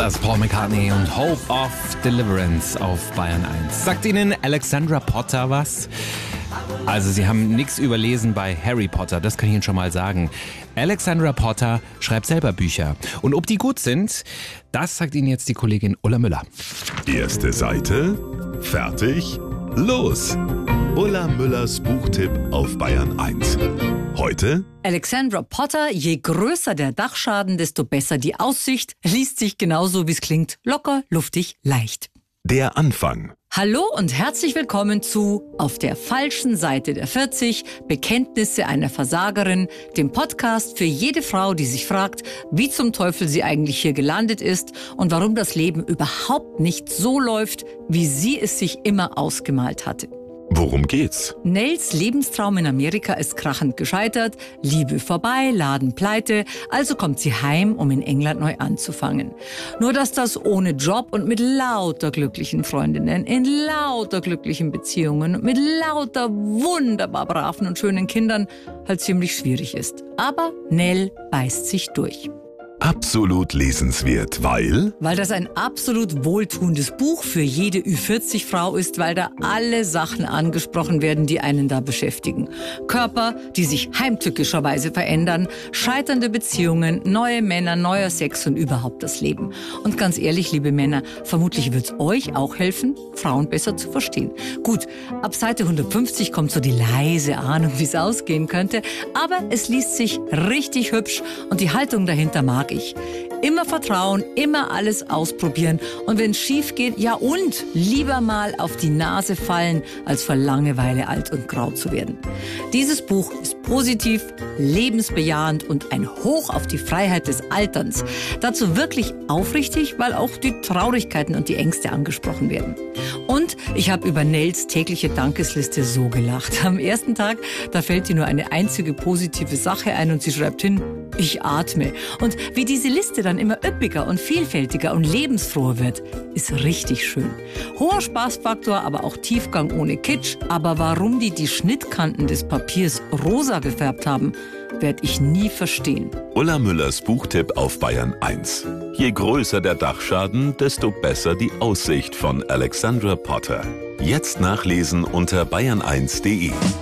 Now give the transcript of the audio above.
Das Paul McCartney und Hope of Deliverance auf Bayern 1. Sagt Ihnen Alexandra Potter was? Also Sie haben nichts überlesen bei Harry Potter, das kann ich Ihnen schon mal sagen. Alexandra Potter schreibt selber Bücher. Und ob die gut sind, das sagt Ihnen jetzt die Kollegin Ulla Müller. Erste Seite, fertig, los! Ulla Müllers Buchtipp auf Bayern 1. Heute: Alexandra Potter, je größer der Dachschaden, desto besser die Aussicht. Liest sich genauso, wie es klingt. Locker, luftig, leicht. der Anfang. Hallo und herzlich willkommen zu Auf der falschen Seite der 40, Bekenntnisse einer Versagerin, dem Podcast für jede Frau, die sich fragt, wie zum Teufel sie eigentlich hier gelandet ist und warum das Leben überhaupt nicht so läuft, wie sie es sich immer ausgemalt hatte. Worum geht's? Nels Lebenstraum in Amerika ist krachend gescheitert, Liebe vorbei, Laden pleite, also kommt sie heim, um in England neu anzufangen. Nur dass das ohne Job und mit lauter glücklichen Freundinnen, in lauter glücklichen Beziehungen und mit lauter wunderbar braven und schönen Kindern halt ziemlich schwierig ist. Aber Nell beißt sich durch. Absolut lesenswert, weil Weil das ein absolut wohltuendes Buch für jede Ü40-Frau ist, weil da alle Sachen angesprochen werden, die einen da beschäftigen. Körper, die sich heimtückischerweise verändern, scheiternde Beziehungen, neue Männer, neuer Sex und überhaupt das Leben. Und ganz ehrlich, liebe Männer, vermutlich wird's euch auch helfen, Frauen besser zu verstehen. Gut, ab Seite 150 kommt so die leise Ahnung, wie es ausgehen könnte, aber es liest sich richtig hübsch und die Haltung dahinter mag ich. Immer vertrauen, immer alles ausprobieren und wenn es schief geht, ja und lieber mal auf die Nase fallen, als vor Langeweile alt und grau zu werden. Dieses Buch ist positiv, lebensbejahend und ein Hoch auf die Freiheit des Alterns. Dazu wirklich aufrichtig, weil auch die Traurigkeiten und die Ängste angesprochen werden. Und ich habe über Nels tägliche Dankesliste so gelacht. Am ersten Tag, da fällt ihr nur eine einzige positive Sache ein und sie schreibt hin: Ich atme. Und wie diese Liste dann immer üppiger und vielfältiger und lebensfroher wird, ist richtig schön. Hoher Spaßfaktor, aber auch Tiefgang ohne Kitsch. Aber warum die Schnittkanten des Papiers rosa gefärbt haben, werde ich nie verstehen. Ulla Müllers Buchtipp auf Bayern 1. Je größer der Dachschaden, desto besser die Aussicht von Alexandra Potter. Jetzt nachlesen unter bayern1.de.